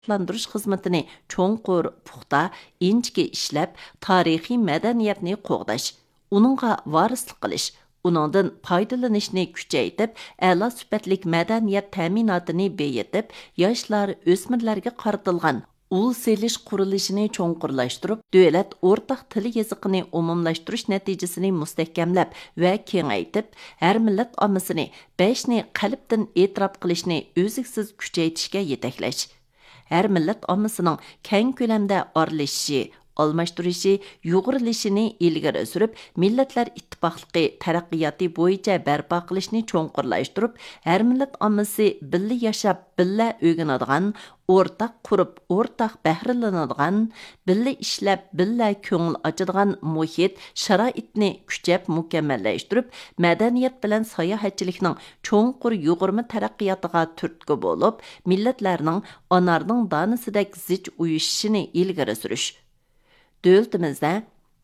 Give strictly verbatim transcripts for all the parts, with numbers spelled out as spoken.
Lantırış xizmatini çoğunqur, puxta, inchki ishlab, tarixiy madaniyatni qo'g'dash, uningga varislik qilish, uningdan foydalanishni kuchaytirib, a'lo sifatlik madaniyat ta'minotini beyitib, yoshlar, o'smirlarga qaratilgan ul selish qurilishini cho'nqurlashtirib, davlat o'rtaq til yoziqini umumlashtirish natijasini mustahkamlab va kengaytib, har millat ommasini beshni qalbdan e'tirof qilishni o'ziksiz kuchaytirishga yetaklash. Her millet ommasının keng ko'lamda oralishishi, almashtirishi, yo'g'rilishini ilgari surib, millatlar ittifoqligi taraqqiyoti bo'yicha barpo qilishni cho'nqurlashtirib, har millat ommasi birga yashab, birga o'rganadigan, o'rtaq qurib, o'rtaq bahrilanadigan, birga ishlab, birga ko'ngil ochadigan muhit, sharoitni kuchab mukammallashtirib, madaniyat bilan sayohatchilikning cho'nqur yo'g'irma taraqqiyotiga turtki bo'lib, millatlarning onarning donisidek zich uyushishini ilgari surish. Davlatimizda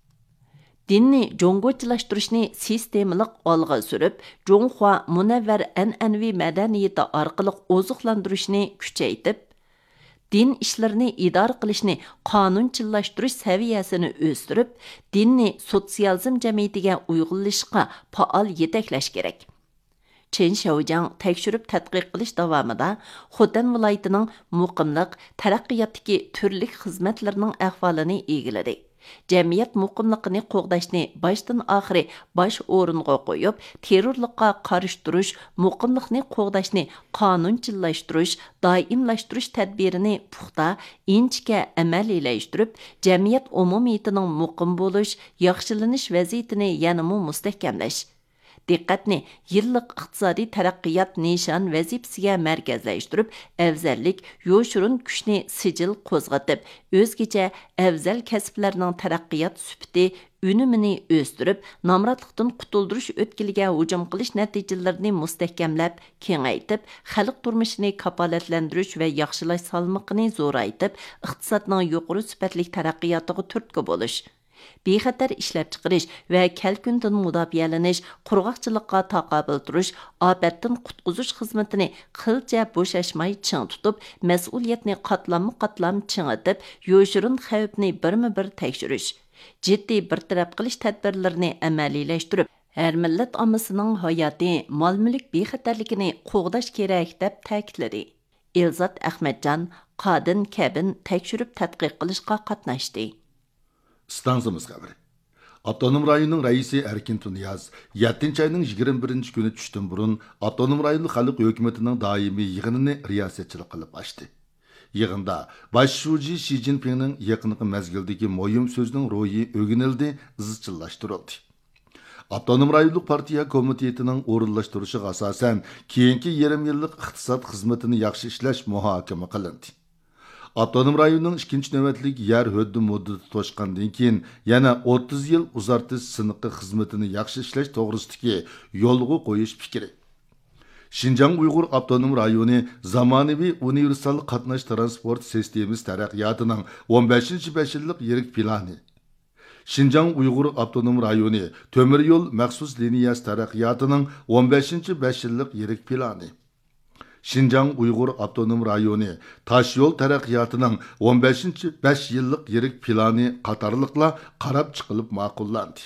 dinni jo'ng'ochilashtirishni sistemalik olg'a surib, Jo'ngxua munavvar an'anaviy madaniyati orqali oziqlantirishni kuchaytirib, din ishlarini idora qilishni qonunchilashtirish saviyasini o'stirib, dinni sotsializm jamiyatiga uyg'unlashga faol yetaklash kerak. Chen Xiaojiang tekshirib tadqiq qilish davomida Xotan viloyatining muqimlik, taraqqiyotdagi turli xizmatlarining ahvolini egiladi. Jamiyat muqimligini qo'g'dashni boshdan oxiri bosh o'ringa qo'yib, terrorlikqa qarshi turish, muqimlikni qo'g'dashni qonunchilashtirish, doimlashtirish tadbirini puxta, inchga amaliylashtiriib, jamiyat umumiyatining muqim bo'lish, yaxshilanish vaziyatini yanada mustahkamlash. Diqqatni yillik iqtisodiy taraqqiyot nishon vazifasiga markazlashtirib, afzallik, yo'shurun kuchni sijil qo'zg'atib, o'zgacha afzal kasblarning taraqqiyot sufati unumini o'stirib, nomratlikdan qutuldirish o'tkiliga hujum qilish natijalarini mustahkamlab, kengaytib, xalq turmushini kafolatlantirish va yaxshilash salmoqini zo'raytib, iqtisodning yuqori sifatli taraqqiyotiga turtki bo'lish. Bexatar ishlab chiqarish va kalkundan mudofiyalanish, qurg'oqchilikqa taqobil turish, ofatdan qutqizish xizmatini qilcha bo'shashmay ching tutib, mas'uliyatni qatlamma-qatlam chingitib, yo'shurun xavfni birma-bir tekshirish, jiddiy bartaraf qilish tadbirlarini amaliylashtiriib, har millat ommasining hayoti, mol-mulk bexatarligini qo'g'dash kerak deb ta'kidladi. Elzat Ahmadjon Qadin Kabin tekshirib tadqiq qilishga qatnashdi. Stansımız xabari. Avtonom rayonning raisi Erkin Tuniyaz yettinchi ayning yigirma birinchi kuni tushdan burun Avtonom rayonlik xalq hukumatining doimiy yig'inini riyosatchilik qilib ochdi. Yig'inda bosh shuji Shi Jinpingning yaqinqi mezgildagi mo'yim so'zining ro'yi o'rganildi, izchillashtirildi. Avtonom rayonlik partiya komitetining o'rinlashtirishiga asosan keyingi yarim yillik iqtisod xizmatini yaxshi ishlash muhokama qilindi. Avtonom rayonning ikkinchi navbatlik yer huddi muddati to'shqandan keyin yana o'ttiz yil uzartish siniqi xizmatini yaxshi ishlash to'g'risidagi yo'lga qo'yish fikri. Xinjiang Uyg'ur avtonom rayoni zamonaviy universal qatnash transport sistemasi taraqqiyotining o'n beshinchi besh yillik yirik plani. Xinjiang Uyg'ur avtonom rayoni temir yo'l maxsus liniyasi taraqqiyotining o'n beshinchi besh yillik yirik plani. Xinjiang Uyg'ur avtonom rayoni tash yo'l taraqqiyotining o'n beshinchi besh yillik yirik plani qatorliqlar qarab chiqilib ma'qullandi.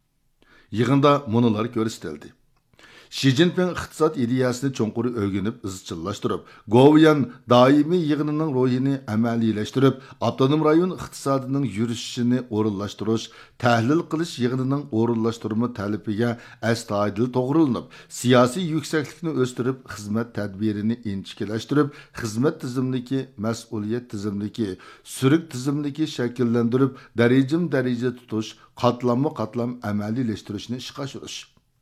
Yig'inda munolar ko'rsatildi. Shi Jinping iqtisod ideyasini cho'nqur o'rganib, izchillashtirib, Govian doimiy yig'inining ro'yini amaliylashtirib, avtonom rayon iqtisodining yurishini o'rinlashtirish, tahlil qilish yig'inining o'rinlashtirma talabiga astoydil to'g'rilanib, siyosiy yuksaklikni o'stirib, xizmat tadbirini inchikilashtirib, xizmat tizimligi, mas'uliyat tizimligi, surik tizimligi shakllantirib, darajam-daraja tutish, qatlamma-qatlam amaliylashtirish ishga oshirish.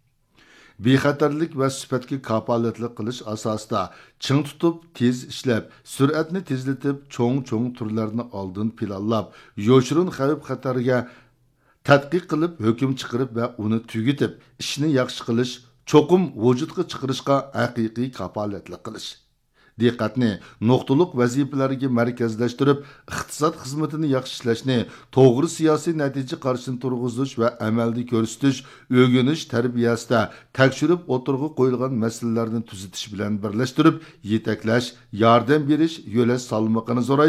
Bexatarlik va sifatga kapolatlik qilish asosida ching tutib, tez ishlab, sur'atni tezlatib, cho'ng-cho'ng turlarni oldin planlab, yo'shurun xavf-xatarga tadqiq qilib, hukm chiqarib va uni tugitib, ishni yaxshi qilish, cho'qim vujudga chiqarishga haqiqiy kapolatlik qilish. diqqatni nuqtaliq vazifalarga markazlashtirib, iqtisod xizmatini yaxshi ishlashni, to'g'ri siyosiy natija qarshini turg'izish va amalda ko'rsatish, o'rganish tarbiyasida tekshirib o'tirg'i qo'yilgan masalalarni tuzatish bilan birlashtirib, yetaklash, yordam berish yo'li salmoqini zo'raytirish